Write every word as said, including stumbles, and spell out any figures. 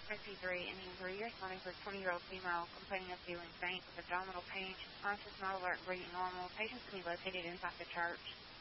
S P three, ending three years, running for a twenty-year-old female complaining of feeling faint with abdominal pain. She's conscious, not alert, breathing normal. Patients can be located inside the church.